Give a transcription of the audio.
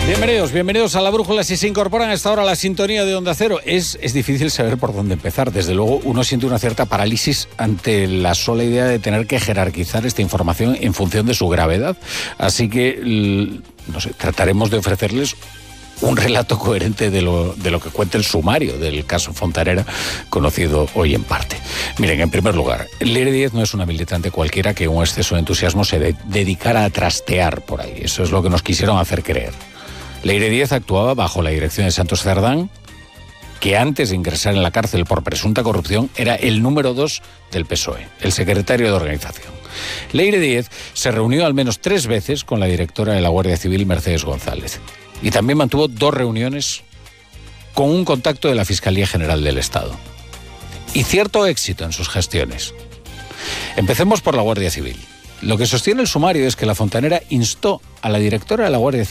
Bienvenidos a La Brújula. Si se incorporan a esta hora a la sintonía de Onda Cero, es difícil saber por dónde empezar. Desde luego, uno siente una cierta parálisis ante la sola idea de tener que jerarquizar esta información en función de su gravedad. Así que, no sé, trataremos de ofrecerles un relato coherente de lo que cuenta el sumario del caso Fontanera, conocido hoy en parte. Miren, en primer lugar, Leire Díez no es una militante cualquiera que un exceso de entusiasmo se dedicara a trastear por ahí. Eso es lo que nos quisieron hacer creer. Leire Díez actuaba bajo la dirección de Santos Cerdán, que antes de ingresar en la cárcel por presunta corrupción era el número 2 del PSOE, el secretario de organización. Leire Díez se reunió al menos 3 veces con la directora de la Guardia Civil, Mercedes González, y también mantuvo 2 reuniones con un contacto de la Fiscalía General del Estado. Y cierto éxito en sus gestiones. Empecemos por la Guardia Civil. Lo que sostiene el sumario es que la Fontanera instó a la directora de la Guardia Civil